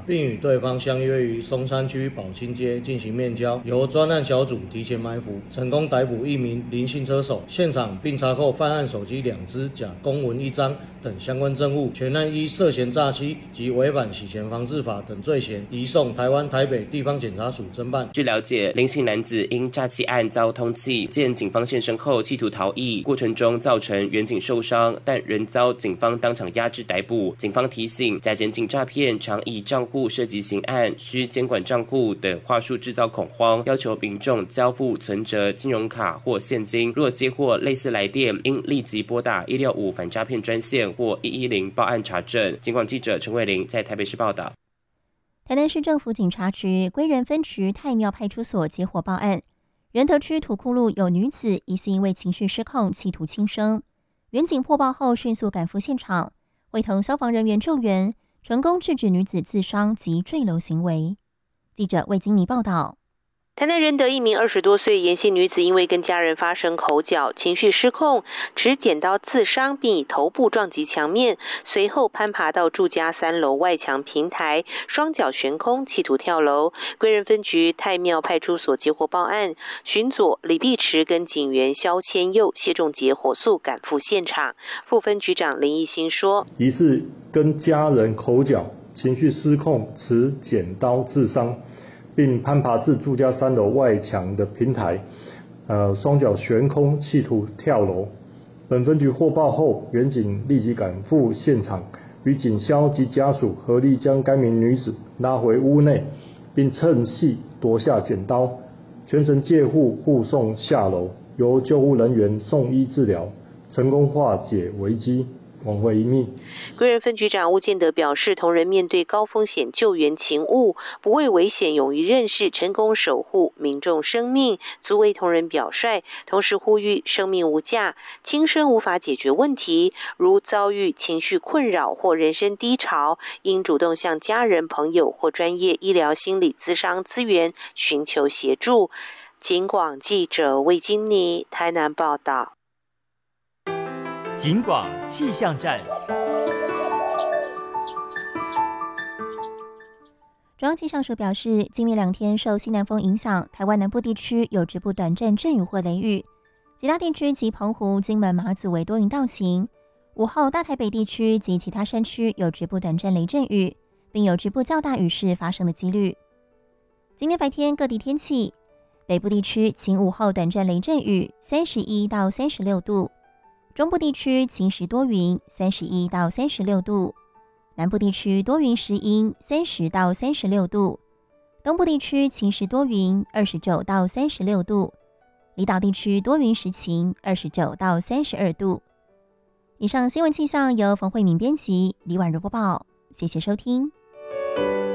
并与对方相约于松山区宝清街进行面交，由专案小组提前埋伏，成功逮捕1名林姓车手。现场并查扣犯案手机2只、假公文1张等相关证物，全案依涉嫌诈欺及违反洗钱防治法等罪嫌，移送台湾台北地方检察署侦办。 据了解，林姓男子因诈欺案遭通缉，见警方现身后企图逃逸，过程中造成远警受伤，但仍遭警方当场压制逮捕。警方提醒，假检警诈骗常以账户涉及刑案、需监管账户等话术制造恐慌，要求民众交付存折、金融卡或现金。若接获类似来电，应立即拨打165反诈骗专线或110报案查证。警广记者陈慧玲在台北市报道。 台南市政府警察局归仁分局太庙派出所接获报案，仁德区土库路有女子疑似因为情绪失控企图轻生，员警破报后迅速赶赴现场，会同消防人员救援，成功制止女子自伤及坠楼行为。记者魏金妮报道。 台南仁德一名20多岁严姓女子因为跟家人发生口角，情绪失控，持剪刀自伤，并以头部撞击墙面，随后攀爬到住家3楼外墙平台，双脚悬空，企图跳楼。归仁分局太庙派出所接获报案，巡佐李碧池跟警员肖千佑、谢仲杰火速赶赴现场。副分局长林义兴说：“ 疑似跟家人口角，情绪失控，持剪刀自伤。”并攀爬至住家3楼外墙的平台，双脚悬空，企图跳楼。本分局获报后，员警立即赶赴现场，与警消及家属合力将该名女子拉回屋内，并趁隙夺下剪刀，全程借护送下楼，由救护人员送医治疗，成功化解危机，挽回一命。 归仁分局长吴建德表示，同仁面对高风险救援勤务，不畏危险，勇于任事，成功守护民众生命，足为同仁表率。同时呼吁生命无价，轻生无法解决问题，如遭遇情绪困扰或人生低潮，应主动向家人、朋友或专业医疗心理咨商资源寻求协助。警广记者魏金妮台南报道。 警广气象站。 中央气象署表示，今明2天受西南风影响，台湾南部地区有局部短暂阵雨或雷雨，其他地区及澎湖、金门、马祖为多云到晴。午后大台北地区及其他山区有局部短暂雷阵雨，并有局部较大雨势发生的几率。今天白天各地天气，北部地区晴午后短暂雷阵雨，31到36度；中部地区晴时多云，31到36度；南部地区多云时阴，30到36度；东部地区晴时多云，29到36度；离岛地区多云时晴，29到32度。以上新闻气象由冯慧敏编辑，李婉如播报，谢谢收听。